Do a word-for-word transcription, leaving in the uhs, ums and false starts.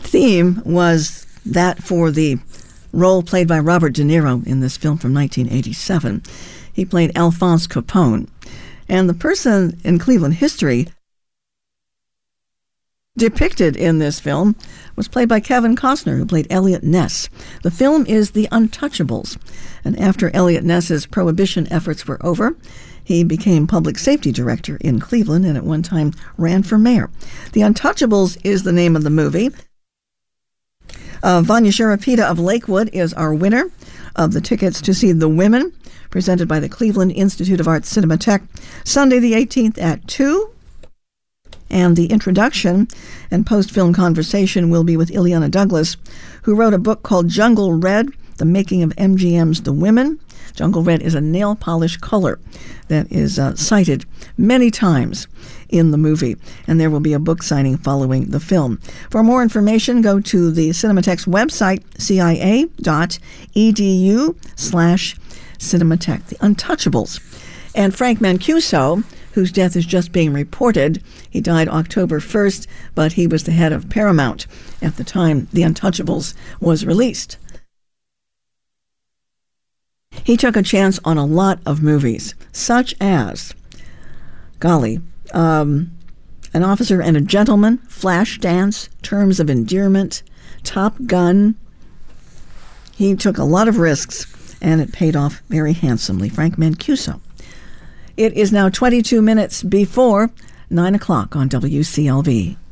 theme was that for the role played by Robert De Niro in this film from nineteen eighty-seven. He played Alphonse Capone. And the person in Cleveland history depicted in this film was played by Kevin Costner, who played Elliot Ness. The film is The Untouchables. And after Elliot Ness's prohibition efforts were over, he became public safety director in Cleveland and at one time ran for mayor. The Untouchables is the name of the movie. Uh, Vanya Sharapita of Lakewood is our winner of the tickets to see The Women, presented by the Cleveland Institute of Arts Cinematheque, Sunday the eighteenth at two. And the introduction and post-film conversation will be with Ileana Douglas, who wrote a book called Jungle Red, The Making of M G M's The Women. Jungle Red is a nail polish color that is uh, cited many times in the movie, and there will be a book signing following the film. For more information, go to the Cinematheque's website, cia dot e d u slash Cinematheque. The Untouchables. And Frank Mancuso, whose death is just being reported. He died October first, but he was the head of Paramount at the time The Untouchables was released. He took a chance on a lot of movies, such as, golly, um, An Officer and a Gentleman, Flashdance, Terms of Endearment, Top Gun. He took a lot of risks, and it paid off very handsomely. Frank Mancuso. It is now twenty-two minutes before nine o'clock on W C L V.